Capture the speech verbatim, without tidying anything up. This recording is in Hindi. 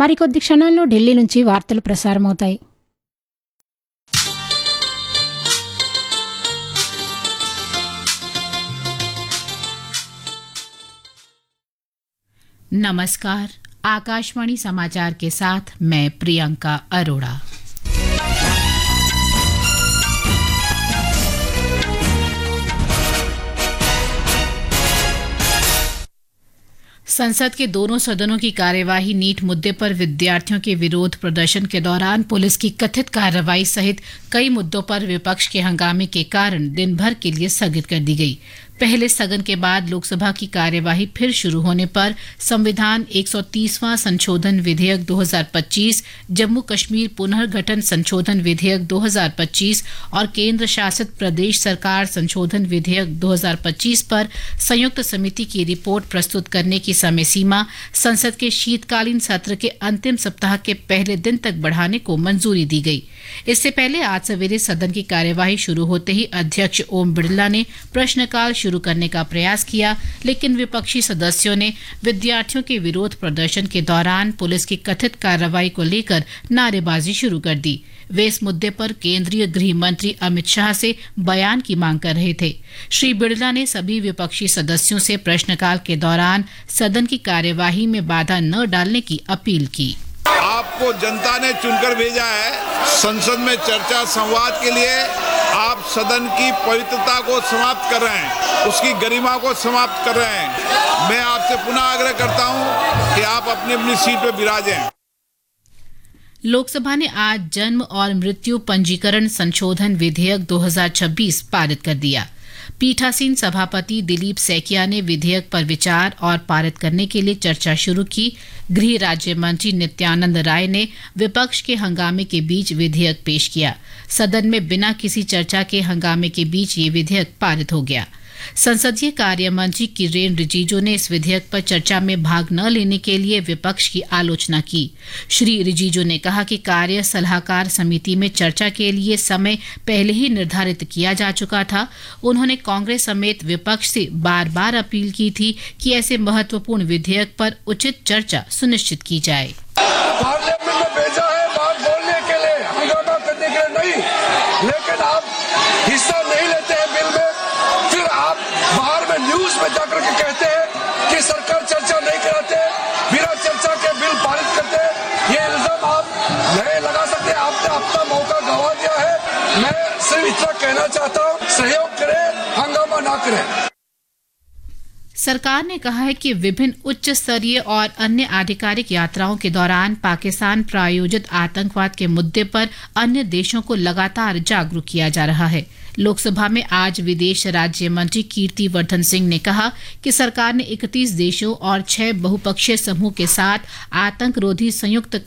మరికొద్ది క్షణాల్లో ఢిల్లీ నుంచి వార్తలు ప్రసారమవుతాయి. नमस्कार, आकाशवाणी समाचार के साथ मैं प्रियंका अरोड़ा। संसद के दोनों सदनों की कार्यवाही नीट मुद्दे पर विद्यार्थियों के विरोध प्रदर्शन के दौरान पुलिस की कथित कार्रवाई सहित कई मुद्दों पर विपक्ष के हंगामे के कारण दिन भर के लिए स्थगित कर दी गई। पहले स्थगन के बाद लोकसभा की कार्यवाही फिर शुरू होने पर संविधान एक सौ तीसवां संशोधन विधेयक दो हज़ार पच्चीस, जम्मू कश्मीर पुनर्गठन संशोधन विधेयक दो हज़ार पच्चीस और केंद्र शासित प्रदेश सरकार संशोधन विधेयक दो हज़ार पच्चीस पर संयुक्त समिति की रिपोर्ट प्रस्तुत करने की समय सीमा संसद के शीतकालीन सत्र के अंतिम सप्ताह के पहले दिन तक बढ़ाने को मंजूरी दी गई। इससे पहले आज सवेरे सदन की कार्यवाही शुरू होते ही अध्यक्ष ओम बिरला ने प्रश्नकाल शुरू करने का प्रयास किया, लेकिन विपक्षी सदस्यों ने विद्यार्थियों के विरोध प्रदर्शन के दौरान पुलिस की कथित कार्रवाई को लेकर नारेबाजी शुरू कर दी। वे इस मुद्दे पर केंद्रीय गृह मंत्री अमित शाह से बयान की मांग कर रहे थे। श्री बिरला ने सभी विपक्षी सदस्यों से प्रश्नकाल के दौरान सदन की कार्यवाही में बाधा न डालने की अपील की। आपको जनता ने चुनकर भेजा है, संसद में चर्चा संवाद के लिए आप सदन की पवित्रता को समाप्त कर रहे हैं, उसकी गरिमा को समाप्त कर रहे हैं। मैं आपसे पुनः आग्रह करता हूं कि आप अपनी अपनी सीट पर विराजें। लोकसभा ने आज जन्म और मृत्यु पंजीकरण संशोधन विधेयक दो हज़ार छब्बीस पारित कर दिया। पीठासीन सभापति दिलीप सैकिया ने विधेयक पर विचार और पारित करने के लिए चर्चा शुरू की। गृह राज्य मंत्री नित्यानंद राय ने विपक्ष के हंगामे के बीच विधेयक पेश किया। सदन में बिना किसी चर्चा के हंगामे के बीच ये विधेयक पारित हो गया। संसदीय कार्य मंत्री किरेन रिजिजू ने इस विधेयक पर चर्चा में भाग न लेने के लिए विपक्ष की आलोचना की। श्री रिजिजू ने कहा कि कार्य सलाहकार समिति में चर्चा के लिए समय पहले ही निर्धारित किया जा चुका था। उन्होंने कांग्रेस समेत विपक्ष से बार बार अपील की थी कि ऐसे महत्वपूर्ण विधेयक पर उचित चर्चा सुनिश्चित की जाए। पार्लियामेंट में भेजा है बात बोलने के लिए, हंगामा करने के लिए नहीं, लेकिन आप हिस्सा नहीं लेते हैं बिल में, फिर आप बाहर में न्यूज में जाकर के कहते हैं कि सरकार चर्चा नहीं कराते, बिना चर्चा के बिल पारित करते हैं। ये इल्जाम आप नहीं लगा सकते, आपने अपना मौका गंवा दिया है। मैं सिर्फ इतना कहना चाहता हूँ, सहयोग करें, हंगामा ना करें। सरकार ने कहा है कि विभिन्न उच्च स्तरीय और अन्य आधिकारिक यात्राओं के दौरान पाकिस्तान प्रायोजित आतंकवाद के मुद्दे पर अन्य देशों को लगातार जागरूक किया जा रहा है। लोकसभा में आज विदेश राज्य मंत्री कीर्ति वर्धन सिंह ने कहा कि सरकार ने इकतीस देशों और छह बहुपक्षीय समूह के साथ आतंकरोधी संयुक्त